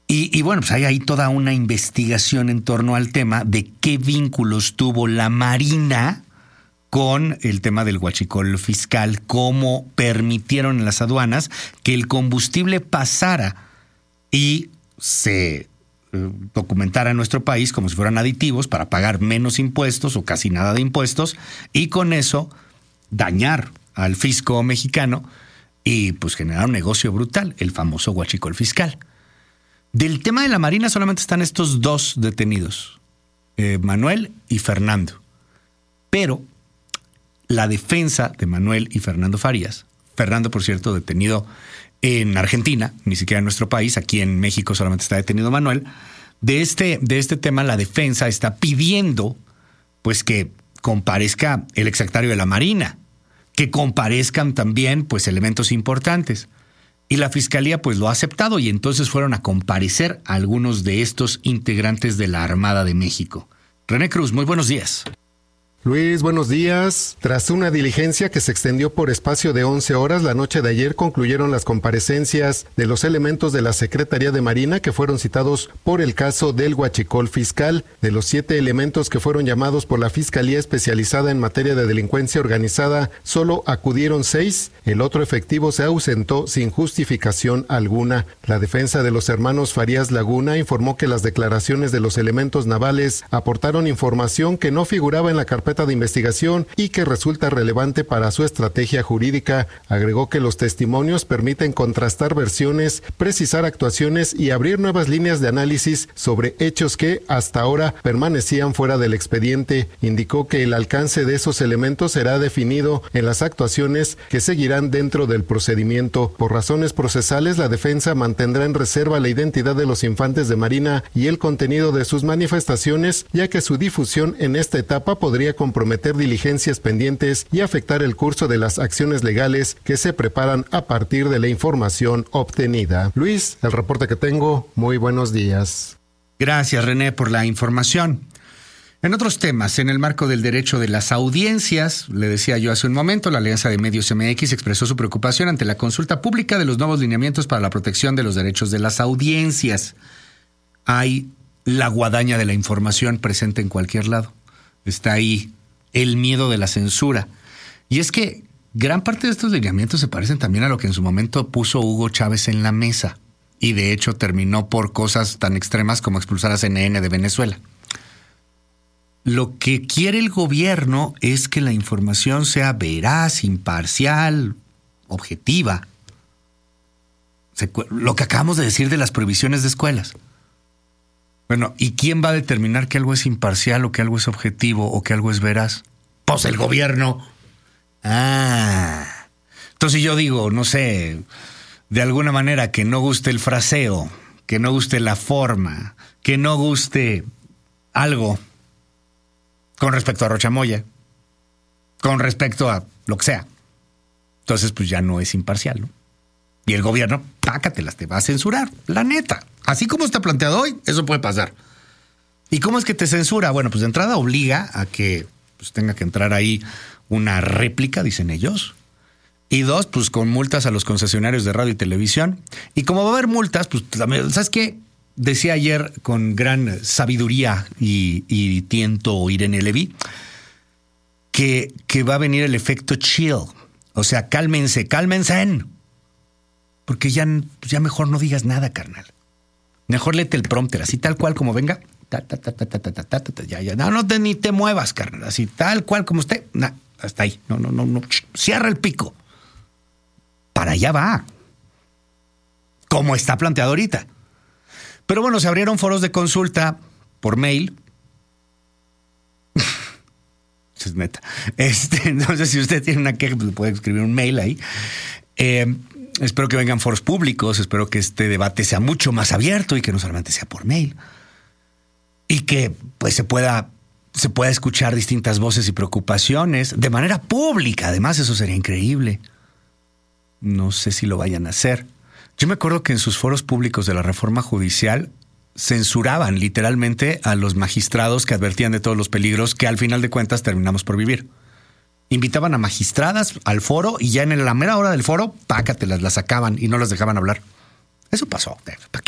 Y bueno, pues hay ahí toda una investigación en torno al tema de qué vínculos tuvo la Marina con el tema del huachicol fiscal, cómo permitieron en las aduanas que el combustible pasara y se documentara en nuestro país como si fueran aditivos para pagar menos impuestos o casi nada de impuestos y con eso dañar al fisco mexicano y pues generar un negocio brutal, el famoso huachicol fiscal. Del tema de la Marina solamente están estos dos detenidos, Manuel y Fernando. Pero la defensa de Manuel y Fernando Farías, Fernando, por cierto, detenido en Argentina, ni siquiera en nuestro país, aquí en México solamente está detenido Manuel, de este tema la defensa está pidiendo pues que comparezca el exsecretario de la Marina, que comparezcan también pues elementos importantes. Y la Fiscalía pues lo ha aceptado y entonces fueron a comparecer a algunos de estos integrantes de la Armada de México. René Cruz, muy buenos días. Luis, buenos días. Tras una diligencia que se extendió por espacio de 11 horas, la noche de ayer concluyeron las comparecencias de los elementos de la Secretaría de Marina que fueron citados por el caso del huachicol fiscal. De los 7 elementos que fueron llamados por la Fiscalía Especializada en Materia de Delincuencia Organizada, solo acudieron 6. El otro efectivo se ausentó sin justificación alguna. La defensa de los hermanos Farías Laguna informó que las declaraciones de los elementos navales aportaron información que no figuraba en la carpeta de investigación y que resulta relevante para su estrategia jurídica. Agregó que los testimonios permiten contrastar versiones, precisar actuaciones y abrir nuevas líneas de análisis sobre hechos que hasta ahora permanecían fuera del expediente. Indicó que el alcance de esos elementos será definido en las actuaciones que seguirán dentro del procedimiento. Por razones procesales, la defensa mantendrá en reserva la identidad de los infantes de Marina y el contenido de sus manifestaciones, ya que su difusión en esta etapa podría comprometer diligencias pendientes y afectar el curso de las acciones legales que se preparan a partir de la información obtenida. Luis, el reporte que tengo, muy buenos días. Gracias, René, por la información. En otros temas, en el marco del derecho de las audiencias, le decía yo hace un momento, la Alianza de Medios MX expresó su preocupación ante la consulta pública de los nuevos lineamientos para la protección de los derechos de las audiencias. Hay la guadaña de la información presente en cualquier lado. Está ahí el miedo de la censura. Y es que gran parte de estos lineamientos se parecen también a lo que en su momento puso Hugo Chávez en la mesa. Y de hecho terminó por cosas tan extremas como expulsar a CNN de Venezuela. Lo que quiere el gobierno es que la información sea veraz, imparcial, objetiva. Lo que acabamos de decir de las prohibiciones de escuelas. Bueno, ¿y quién va a determinar que algo es imparcial o que algo es objetivo o que algo es veraz? Pues el gobierno. Entonces yo digo, no sé, de alguna manera que no guste el fraseo, que no guste la forma, que no guste algo con respecto a Rocha Moya, con respecto a lo que sea. Entonces pues ya no es imparcial, ¿no? Y el gobierno, pácatelas, te va a censurar, la neta. Así como está planteado hoy, eso puede pasar. ¿Y cómo es que te censura? Bueno, pues de entrada obliga a que pues, tenga que entrar ahí una réplica, dicen ellos. Y 2, pues con multas a los concesionarios de radio y televisión. Y como va a haber multas, pues también, ¿sabes qué? Decía ayer con gran sabiduría y tiento Irene Levy que va a venir el efecto chill. O sea, cálmense. Porque ya mejor no digas nada, carnal. Mejor léete el prompter, así tal cual como venga. Ya. No, ni te muevas, carnal. Así tal cual como esté. Hasta ahí. No. Cierra el pico. Para allá va. Como está planteado ahorita. Pero bueno, se abrieron foros de consulta por mail. Es neta. Entonces, si usted tiene una queja, pues puede escribir un mail ahí. Espero que vengan foros públicos, espero que este debate sea mucho más abierto y que no solamente sea por mail. Y que pues se pueda escuchar distintas voces y preocupaciones de manera pública. Además, eso sería increíble. No sé si lo vayan a hacer. Yo me acuerdo que en sus foros públicos de la reforma judicial censuraban literalmente a los magistrados que advertían de todos los peligros que al final de cuentas terminamos por vivir. Invitaban a magistradas al foro y ya en la mera hora del foro, pácatelas, las sacaban y no las dejaban hablar. Eso pasó.